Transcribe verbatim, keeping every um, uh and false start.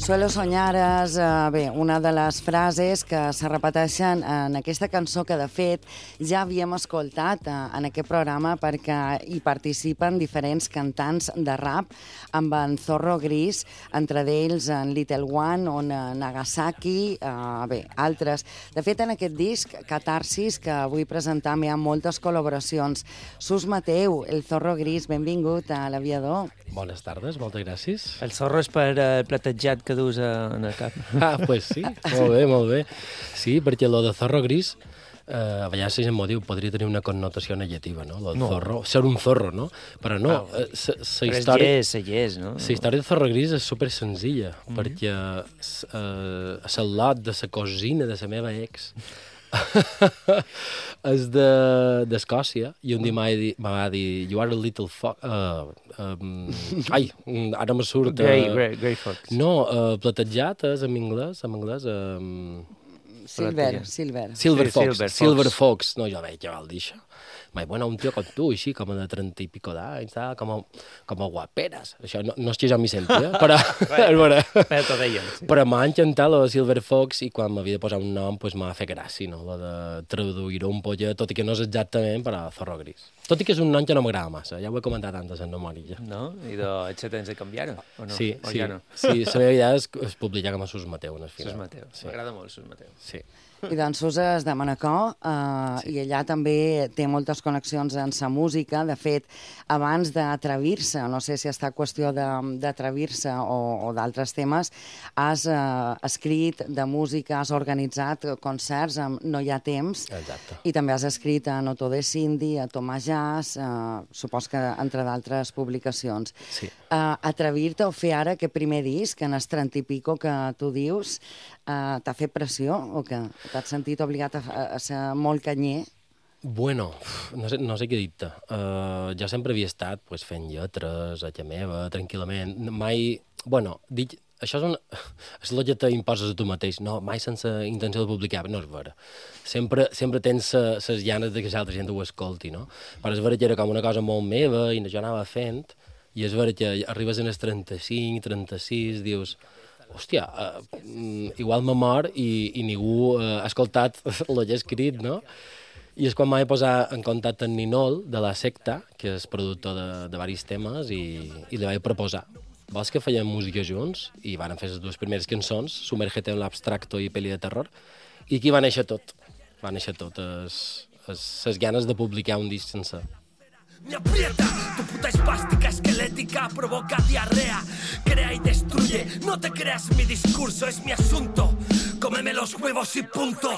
Suelo soñar és, eh, bé, una de les frases que se repeteixen en aquesta cançó que, de fet, ja havíem escoltat eh, en aquest programa perquè hi participen diferents cantants de rap amb en Zorro Gris, entre d'ells en Little One o en Nagasaki, eh, bé, altres. De fet, en aquest disc, Catarsis, que vull presentar, hi ha moltes col·laboracions. Sus Mateu, el Zorro Gris, benvingut a l'Aviador. Bones tardes, moltes gràcies. El zorro és per el uh, platejat que dus uh, en el cap. Ah, pues sí, molt bé, molt bé. Sí, perquè lo de Zorro Gris, eh, a vegades la gent m'ho diu, podria tenir una connotació negativa, no? Lo de No. zorro, ser un zorro, no? Però no, Ah, eh, sa, sa Però és història... llest, és llest, no? La història de Zorro Gris és super senzilla, mm -hmm. perquè eh, a la lot de la cosina de la meva ex és d'Escòcia, de, i un dia m'ha dit, m'ha dit, you are a little fox... Uh, um, ai, ara me surt... Uh, Grey, grey, grey fox. No, uh, platejat és en anglès, en anglès... Um, Silver, Silver. Silver Sí, Fox, Silver Fox. Silver Fox. No, jo veig, què vol dir això? Mai, bueno, un tio com tu, així, com de trenta i pico d'anys, com, a, com a guaperes. Això no, no és que jo m'hi senti, eh? Però, Bueno, però t'ho deien, sí. però m'ha encantat lo de Silver Fox i quan m'havia de posar un nom pues, m'ha fet gràcia, no? Lo de traduir-ho un pollet, tot i que no és exactament per a Zorro Gris. Tot i que és un nom que no m'agrada massa, ja ho he comentat antes en memòria. No? I de etxe tens de canviar-ho, o no? Sí, o sí. ja no? Sí, la meva idea és, és publicar com a Sus Mateu, al final. Sus Mateu. Sí. M'agrada molt Sus Mateu. Sí. I doncs Susa és de Manacor eh, sí. i allà també té moltes connexions en sa música. De fet, abans d'atrevir-se, no sé si està qüestió d'atrevir-se o, o d'altres temes, has eh, escrit de música, has organitzat concerts amb No hi ha temps. Exacte. I també has escrit a Noto de Cindy, a Toma Jazz, eh, supos que entre d'altres publicacions. Sí. Eh, atrevir-te o fer ara aquest primer disc, en el trenta i pico que tu dius, eh, t'ha fet pressió o què? T'has sentit obligat a, a, a ser molt canyer? Bueno, no sé, no sé què dir-te. Uh, jo sempre havia estat pues, fent lletres a casa meva, tranquil·lament. Mai... Bueno, dic, això és, una... és el que t'imposes a tu mateix. No, mai sense intenció de publicar. No és vera. Sempre, sempre tens les ganes de que l'altra gent ho escolti, no? Però és vera que era com una cosa molt meva i jo anava fent, i és vera que arribes en els trenta-cinc, trenta-sis, dius... Hòstia, uh, igual me mor i, i ningú uh, ha escoltat el que he escrit, no? I és quan m'he posat en contacte amb Ninol, de la secta, que és productor de, de diversos temes, i, i li vaig proposar. Vols que fèiem música junts? I van fer les dues primeres cançons, Sumérgete en l'abstracto i Peli de terror, i aquí va néixer tot. Va néixer tot, les ganes de publicar un disc sencer. Me aprieta, tu puta espástica esquelética provoca diarrea, crea y destruye, no te creas mi discurso, es mi asunto, cómeme los huevos y punto.